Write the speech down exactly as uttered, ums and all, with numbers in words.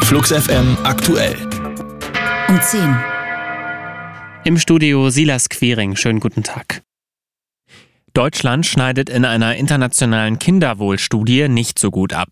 Flux F M aktuell. Um zehn. Im Studio Silas Quiring. Schönen guten Tag. Deutschland schneidet in einer internationalen Kinderwohlstudie nicht so gut ab.